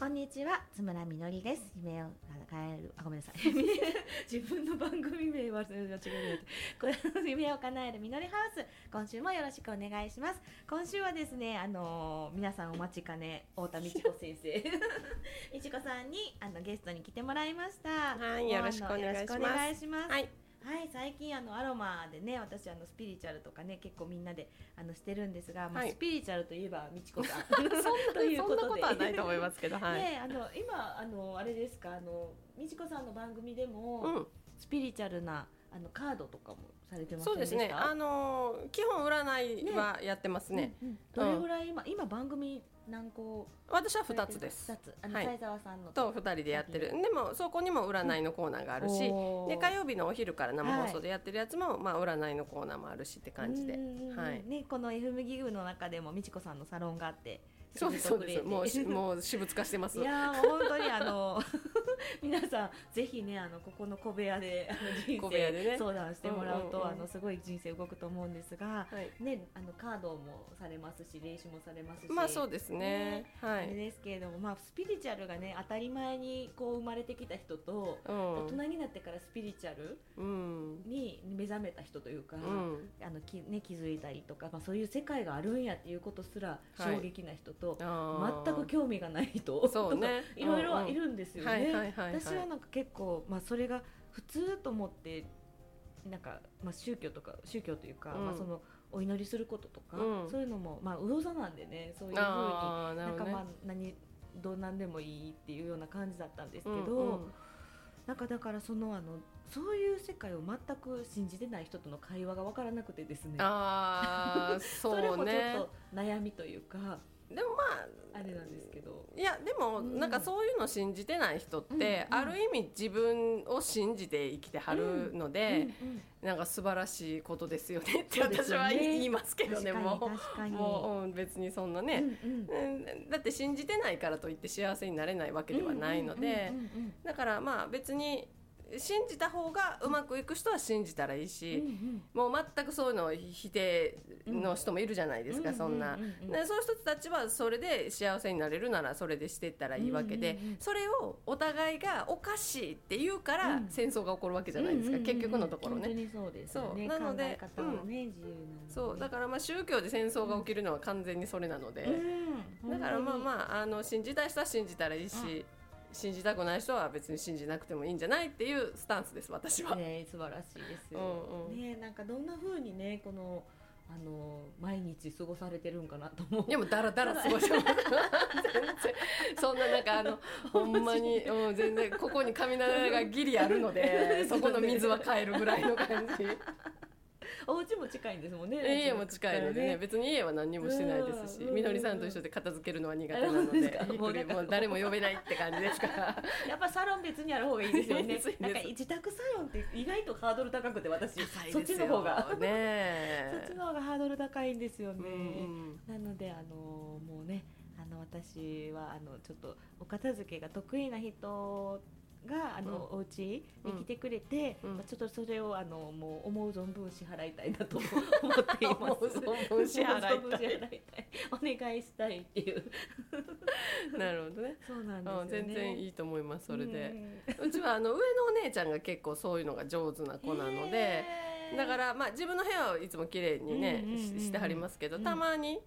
んにちは、津村みのりです。夢を叶える、ごめんなさい自分の番組名は間違えこれ夢を叶えるみのりハウス、今週もよろしくお願いします。今週はですね、皆さんお待ちかね太田美智子先生美智子さんにゲストに来てもらいました。 はい、よろしくお願いします。 はいはい、最近アロマでね、私スピリチュアルとかね結構みんなでしてるんですが、まあ、スピリチュアルといえば美智子さんということで、 そんなことはないと思いますけど、はい、 ね、今あれですか、美智子さんの番組でも、スピリチュアルなカードとかもされてませんでした？ そうですね、基本占いはやってますね。 どれぐらい今番組何個？ 私は2つです。 2つ、西澤さんのと2人でやってる。でもそこにも占いのコーナーがあるし、で火曜日のお昼から生放送でやってるやつも、まあ、占いのコーナーもあるしって感じで、はいね、この FM ギグの中でも美智子さんのサロンがあって、 そうですもう私物化してます。 いやもう本当に皆さんぜひねここの小部屋で人生相談してもらうと、すごい人生動くと思うんですが、ね、カードもされますし霊視もされますし、 まあそうですね、はい、 あれですけれども、まあ、スピリチュアルがね当たり前にこう生まれてきた人と、大人になってからスピリチュアルに目覚めた人というか、気づいたりとか、まあ、そういう世界があるんやっていうことすら衝撃な人と、全く興味がない人とかいろいろいるんですよね。私はなんか結構、まあ、それが普通と思ってなんか、まあ、宗教というか、まあ、そのお祈りすることとか、そういうのも、まあ、魚座なんでね、そういう風になんか、まあ、どうなんでもいいっていうような感じだったんですけど、なんかだからそういう世界を全く信じてない人との会話が分からなくてですね、それもちょっと悩みというか。 でもまあれなんですけど、 いやでもなんかそういうの信じてない人って、ある意味自分を信じて生きてはるので、なんか素晴らしいことですよねって私は言いますけどね。もう別にそんなね、だって信じてないからといって幸せになれないわけではないので、だからまあ別に信じた方がうまくいく人は信じたらいいし、もう全くそういうの否定の人もいるじゃないですか。そんなそういう人たちはそれで幸せになれるならそれでしていったらいいわけで、それをお互いがおかしいって言うから戦争が起こるわけじゃないですか、結局のところね。 本当にそうですよね。 なので考え方もね、自由なので、 そうだからまあ宗教で戦争が起きるのは完全にそれなので、だからまあ信じたい人は信じたらいいし、信じたくない人は別に信じなくてもいいんじゃないっていうスタンスです、私は。 ね、素晴らしいですよ、ね。なんかどんな風にねこの毎日過ごされてるんかなと思う。 いやもうだらだら過ごしてます全然そんななんかほんまに、全然ここに雷がギリあるのでそこの水は変えるぐらいの感じお家も近いんですもんね。 家も近いのでね、別に家は何にもしてないですし、みのりさんと一緒で片付けるのは苦手なので、もう誰も呼べないって感じですからやっぱサロン別にある方がいいですよねなんか自宅サロンって意外とハードル高くて、私そっちの方がねそっちの方がハードル高いんですよね。なのでもうね私はちょっとお片付けが得意な人がお家に来てくれて、ちょっとそれをもう思う存分支払いたいなと思っています。 思う存分支払いたいお願いしたいっていうなるほどね。 そうなんですよね。 全然いいと思います。それでうちは上のお姉ちゃんが結構そういうのが上手な子なので、だからまあ自分の部屋はいつも綺麗にねしてはりますけど、たまに